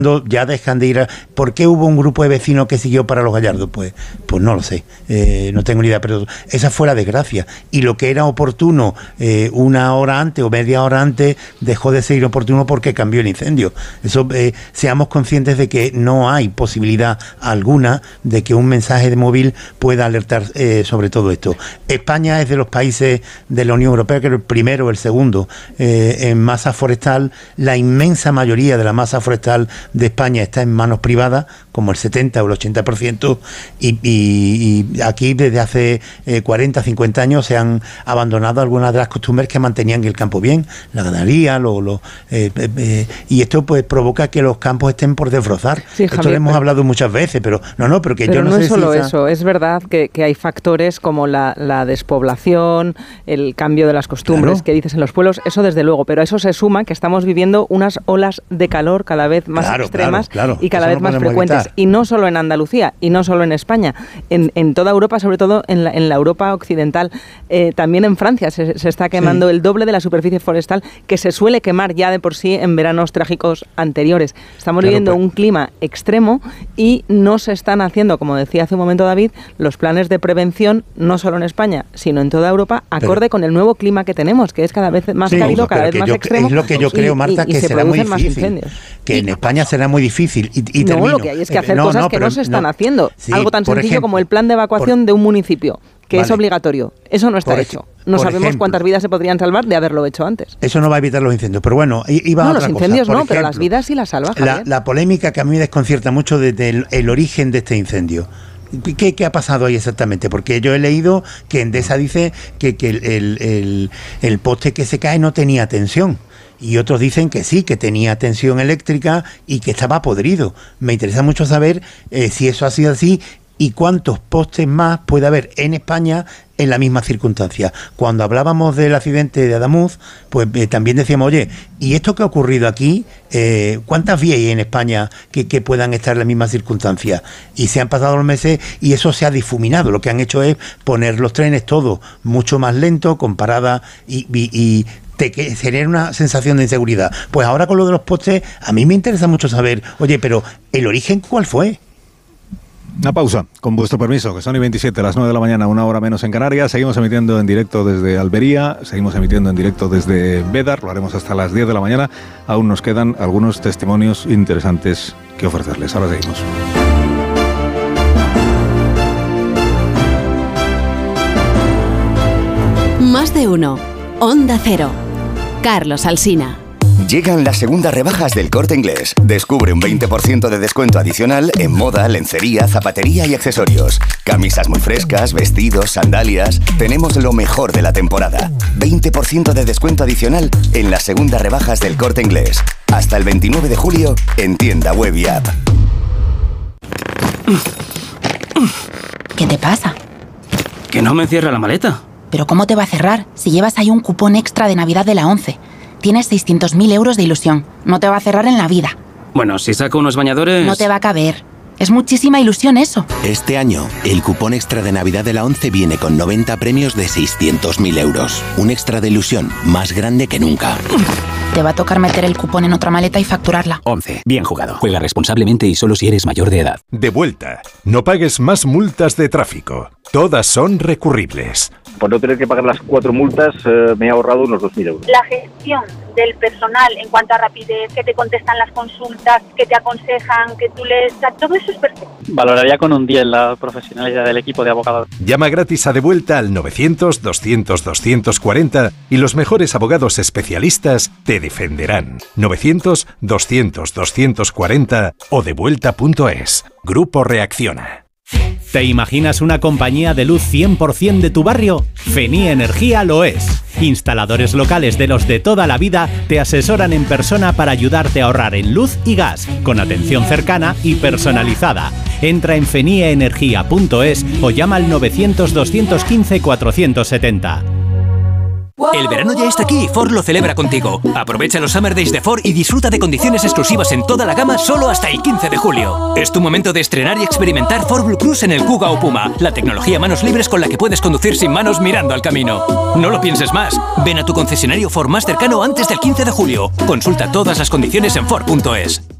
ya dejan de ir ¿Por qué hubo un grupo de vecinos que siguió para los Gallardos? Pues no lo sé, no tengo ni idea, pero esa fue la desgracia. Y lo que era oportuno una hora antes o media hora antes dejó de ser oportuno porque cambió el incendio. Eso, seamos conscientes de que no hay posibilidad alguna de que un mensaje de móvil pueda alertar sobre todo esto. España es de los países de la Unión Europea, que es el primero o el segundo en masa forestal. La inmensa mayoría de la masa forestal de España está en manos privadas, como el 70 o el 80%, y aquí desde hace 40, 50 años se han abandonado algunas de las costumbres que mantenían el campo bien, la ganadería, y esto pues provoca que los campos estén por desbrozar. Sí, esto Javier, lo hemos hablado muchas veces, pero yo no sé es solo eso, es verdad que hay factores como la despoblación, el cambio de las costumbres, claro, que dices en los pueblos, eso desde luego, pero a eso se suma que estamos viviendo unas olas de calor cada vez más extremas, claro, y cada vez más frecuentes, y no solo en Andalucía y no solo en España, en toda Europa, sobre todo en la Europa occidental, también en Francia se está quemando el doble de la superficie forestal que se suele quemar ya de por sí en veranos trágicos anteriores. Estamos viviendo un clima extremo y no se están haciendo, como decía hace un momento David, los planes de prevención, no solo en España, sino en toda Europa, acorde con el nuevo clima que tenemos, que es cada vez más cálido, cada vez más extremo. Es lo que yo creo, Marta, que será muy difícil. Que en España será muy difícil. Y no, lo que hay es que hacer cosas que no se están haciendo. Sí, algo tan sencillo como el plan de evacuación de un municipio, que es obligatorio. Eso no está hecho. No sabemos cuántas vidas se podrían salvar de haberlo hecho antes. Eso no va a evitar los incendios. Pero bueno, iba a otra cosa. Los incendios no, pero las vidas sí las salva, Javier. La polémica que a mí me desconcierta mucho desde el origen de este incendio. ¿Qué ha pasado ahí exactamente? Porque yo he leído que Endesa dice que el poste que se cae no tenía tensión. Y otros dicen que sí, que tenía tensión eléctrica y que estaba podrido. Me interesa mucho saber si eso ha sido así y cuántos postes más puede haber en España en la misma circunstancia. Cuando hablábamos del accidente de Adamuz, pues también decíamos, oye, ¿y esto que ha ocurrido aquí? ¿Cuántas vías hay en España que puedan estar en la misma circunstancia? Y se han pasado los meses y eso se ha difuminado. Lo que han hecho es poner los trenes todos mucho más lentos, con paradas y que genera una sensación de inseguridad. Pues ahora con lo de los postes, a mí me interesa mucho saber, oye, pero ¿el origen cuál fue? Una pausa, con vuestro permiso, que son y 27, a las 9 de la mañana, una hora menos en Canarias. Seguimos emitiendo en directo desde Almería, seguimos emitiendo en directo desde Bédar, lo haremos hasta las 10 de la mañana. Aún nos quedan algunos testimonios interesantes que ofrecerles. Ahora seguimos. Más de uno. Onda Cero. Carlos Alsina. Llegan las segundas rebajas del Corte Inglés. Descubre un 20% de descuento adicional en moda, lencería, zapatería y accesorios. Camisas muy frescas, vestidos, sandalias. Tenemos lo mejor de la temporada. 20% de descuento adicional en las segundas rebajas del Corte Inglés. Hasta el 29 de julio en tienda web y app. ¿Qué te pasa? Que no me cierra la maleta. ¿Pero cómo te va a cerrar si llevas ahí un cupón extra de Navidad de la ONCE? Tienes 600.000 euros de ilusión. No te va a cerrar en la vida. Bueno, si saco unos bañadores... No te va a caber. Es muchísima ilusión eso. Este año, el cupón extra de Navidad de la ONCE viene con 90 premios de 600.000 euros. Un extra de ilusión más grande que nunca. Te va a tocar meter el cupón en otra maleta y facturarla. ONCE. Bien jugado. Juega responsablemente y solo si eres mayor de edad. De vuelta. No pagues más multas de tráfico. Todas son recurribles. Por no tener que pagar las 4 multas, me he ahorrado unos 2.000 euros. La gestión del personal en cuanto a rapidez, que te contestan las consultas, que te aconsejan, que tú les... Todo eso es perfecto. Valoraría con un 10 la profesionalidad del equipo de abogados. Llama gratis a De Vuelta al 900-200-240 y los mejores abogados especialistas te defenderán. 900-200-240 o devuelta.es. Grupo Reacciona. ¿Te imaginas una compañía de luz 100% de tu barrio? Fenie Energía lo es. Instaladores locales de los de toda la vida te asesoran en persona para ayudarte a ahorrar en luz y gas, con atención cercana y personalizada. Entra en fenieenergia.es o llama al 900-215-470. El verano ya está aquí y Ford lo celebra contigo. Aprovecha los Summer Days de Ford y disfruta de condiciones exclusivas en toda la gama solo hasta el 15 de julio. Es tu momento de estrenar y experimentar Ford Blue Cruise en el Kuga o Puma, la tecnología manos libres con la que puedes conducir sin manos mirando al camino. No lo pienses más. Ven a tu concesionario Ford más cercano antes del 15 de julio. Consulta todas las condiciones en Ford.es.